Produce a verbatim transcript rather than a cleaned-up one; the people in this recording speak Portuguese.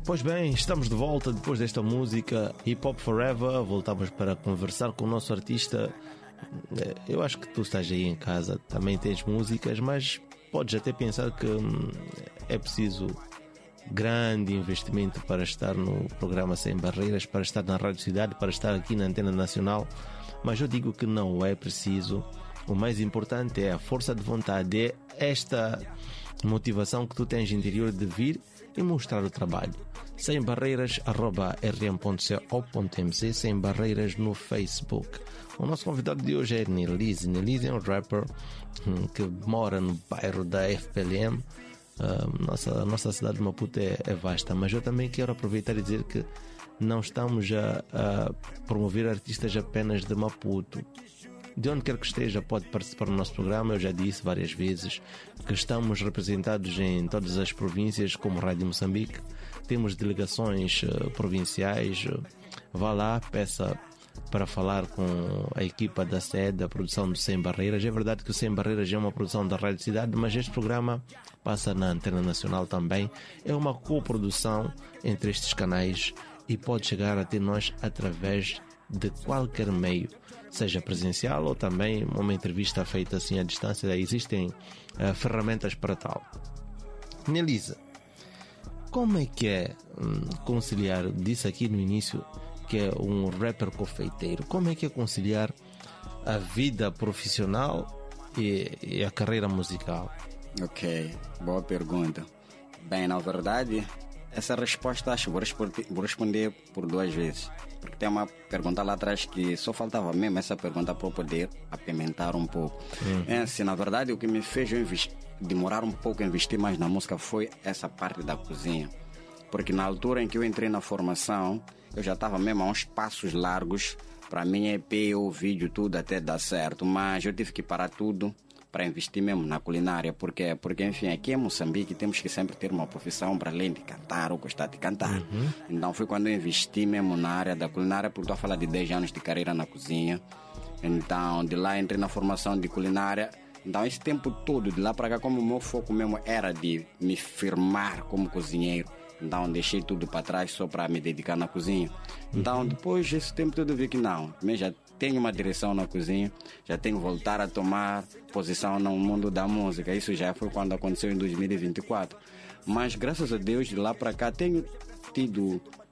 Pois bem, estamos de volta depois desta música Hip Hop Forever. Voltamos para conversar com o nosso artista. Eu acho que tu estás aí em casa, também tens músicas, mas podes até pensar que hum, é preciso grande investimento para estar no programa Sem Barreiras, para estar na Rádio Cidade, para estar aqui na Antena Nacional. Mas eu digo que não é preciso. O mais importante é a força de vontade, é esta motivação que tu tens interior de vir e mostrar o trabalho. Sem Barreiras, arroba r m ponto co ponto m c, Sem Barreiras no Facebook. O nosso convidado de hoje é Nelise. Nelise é um rapper hum, que mora no bairro da F P L M. Uh, nossa, a nossa cidade de Maputo é, é vasta, mas eu também quero aproveitar e dizer que não estamos a, a promover artistas apenas de Maputo. De onde quer que esteja pode participar do nosso programa. Eu já disse várias vezes que estamos representados em todas as províncias como Rádio Moçambique. Temos delegações uh, provinciais. Uh, vá lá, peça para falar com a equipa da sede, da produção do Sem Barreiras. É verdade que o Sem Barreiras é uma produção da Rádio Cidade, mas este programa passa na Antena Nacional também. É uma coprodução entre estes canais e pode chegar até nós através de qualquer meio, seja presencial ou também uma entrevista feita assim à distância. Existem uh, ferramentas para tal. Nelise, como é que é hum, conciliar, disse aqui no início que é um rapper confeiteiro, como é que é conciliar a vida profissional e, e a carreira musical? Ok, boa pergunta. Bem, na verdade, essa resposta acho que vou responder, vou responder por duas vezes. Porque tem uma pergunta lá atrás que só faltava mesmo essa pergunta para eu poder apimentar um pouco. Hum. É assim, na verdade, o que me fez eu investi- demorar um pouco a investir mais na música foi essa parte da cozinha. Porque na altura em que eu entrei na formação, eu já estava mesmo a uns passos largos para a minha E P, o vídeo, tudo até dar certo. Mas eu tive que parar tudo para investir mesmo na culinária. Porque, porque enfim, aqui em Moçambique temos que sempre ter uma profissão para além de cantar ou gostar de cantar. Uhum. Então foi quando eu investi mesmo na área da culinária, porque estou a falar de dez anos de carreira na cozinha. Então de lá entrei na formação de culinária. Então esse tempo todo, de lá para cá, como o meu foco mesmo era de me firmar como cozinheiro, então deixei tudo para trás só para me dedicar na cozinha. Então uhum. depois desse tempo todo eu vi que não, eu já tenho uma direção na cozinha, já tenho que voltar a tomar posição no mundo da música. Isso já foi quando aconteceu em dois mil e vinte e quatro. Mas graças a Deus, de lá para cá tenho tido